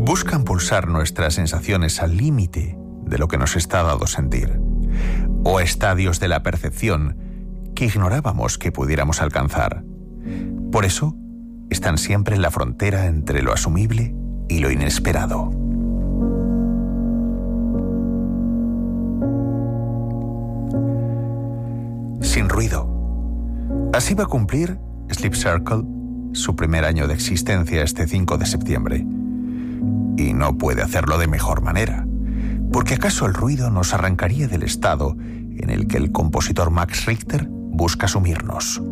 buscan pulsar nuestras sensaciones al límite de lo que nos está dado sentir, o estadios de la percepción que ignorábamos que pudiéramos alcanzar. Por eso, están siempre en la frontera entre lo asumible y lo inesperado. Sin ruido. Así va a cumplir Sleep Circle su primer año de existencia este 5 de septiembre. Y no puede hacerlo de mejor manera, porque acaso el ruido nos arrancaría del estado en el que el compositor Max Richter busca sumirnos.